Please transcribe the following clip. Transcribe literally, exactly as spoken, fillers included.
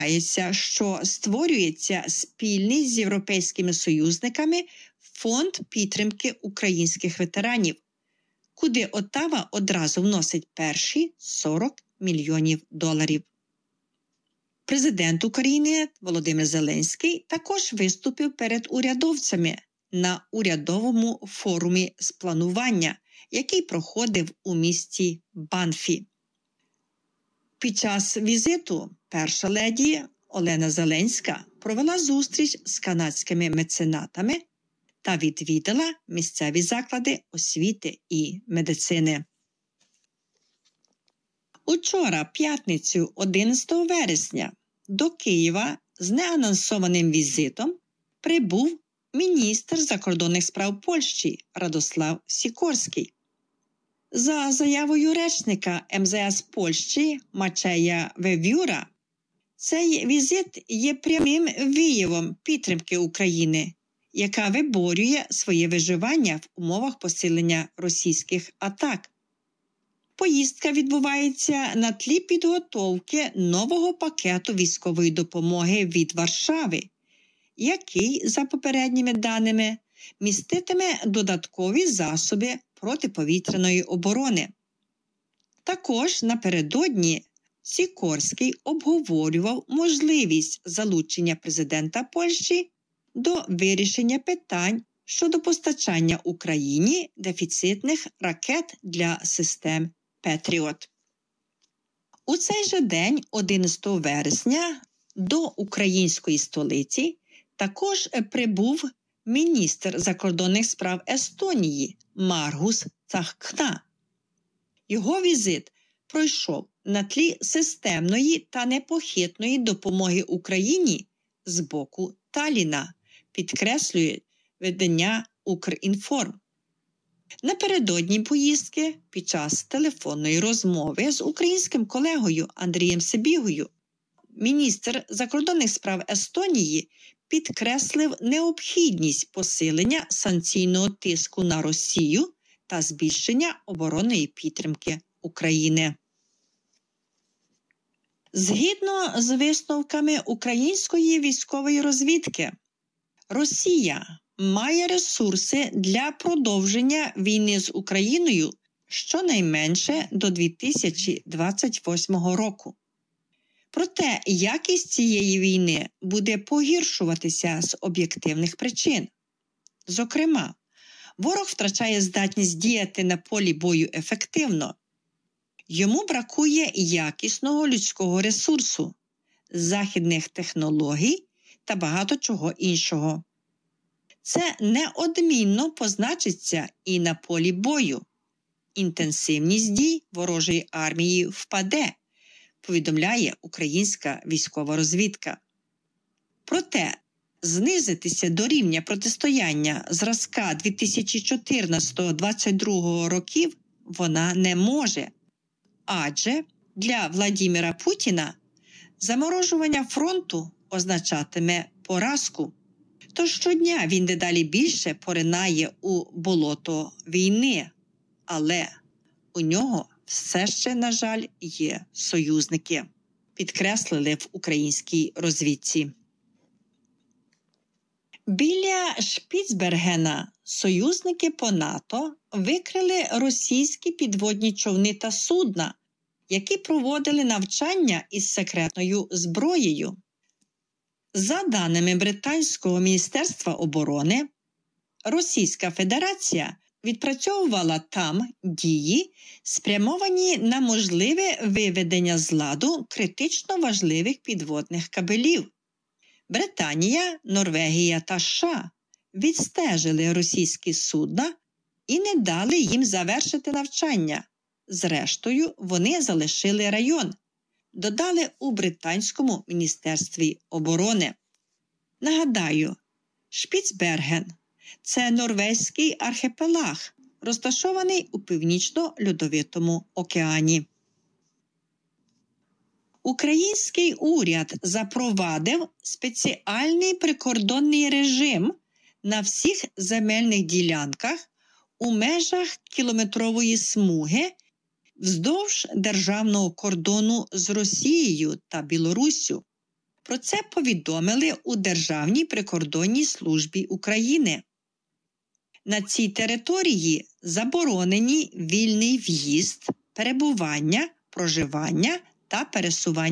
що створюється спільний з європейськими союзниками фонд підтримки українських ветеранів, куди Оттава одразу вносить перші сорок мільйонів доларів. Президент України Володимир Зеленський також виступив перед урядовцями на урядовому форумі з планування, який проходив у місті Банфі. Під час візиту перша леді Олена Зеленська провела зустріч з канадськими меценатами та відвідала місцеві заклади освіти і медицини. Учора, п'ятницю, одинадцятого вересня, до Києва з неанонсованим візитом прибув міністр закордонних справ Польщі Радослав Сікорський. За заявою речника ем зе ес Польщі Мачея Вевюра, цей візит є прямим виявом підтримки України, яка виборює своє виживання в умовах посилення російських атак. Поїздка відбувається на тлі підготовки нового пакету військової допомоги від Варшави, який, за попередніми даними, міститиме додаткові засоби протиповітряної оборони. Також напередодні Сікорський обговорював можливість залучення президента Польщі до вирішення питань щодо постачання Україні дефіцитних ракет для систем «Петріот». У цей же день, одинадцятого вересня, до української столиці також прибув міністр закордонних справ Естонії Маргус Цахкна. Його візит пройшов на тлі системної та непохитної допомоги Україні з боку Талліна, підкреслює видання «Укрінформ». Напередодні поїздки, під час телефонної розмови з українським колегою Андрієм Сибігою, міністр закордонних справ Естонії підкреслив необхідність посилення санкційного тиску на Росію та збільшення оборонної підтримки України. Згідно з висновками української військової розвідки, Росія має ресурси для продовження війни з Україною щонайменше до дві тисячі двадцять восьмого року. Проте якість цієї війни буде погіршуватися з об'єктивних причин. Зокрема, ворог втрачає здатність діяти на полі бою ефективно. Йому бракує якісного людського ресурсу, західних технологій та багато чого іншого. Це неодмінно позначиться і на полі бою. Інтенсивність дій ворожої армії впаде, повідомляє українська військова розвідка. Проте знизитися до рівня протистояння зразка дві тисячі чотирнадцятого - двадцять другого років вона не може. Адже для Владіміра Путіна заморожування фронту означатиме поразку. Тож щодня він дедалі більше поринає у болото війни. Але у нього все ще, на жаль, є союзники, підкреслили в українській розвідці. Біля Шпіцбергена союзники по НАТО викрили російські підводні човни та судна, які проводили навчання із секретною зброєю. За даними Британського міністерства оборони, Російська Федерація відпрацьовувала там дії, спрямовані на можливе виведення з ладу критично важливих підводних кабелів. Британія, Норвегія та США відстежили російські судна і не дали їм завершити навчання. Зрештою, вони залишили район, додали у Британському міністерстві оборони. Нагадаю, Шпіцберген – це норвезький архіпелаг, розташований у Північно-Льодовитому океані. Український уряд запровадив спеціальний прикордонний режим на всіх земельних ділянках у межах кілометрової смуги вздовж державного кордону з Росією та Білоруссю. Про це повідомили у Державній прикордонній службі України. На цій території заборонені вільний в'їзд, перебування, проживання та пересування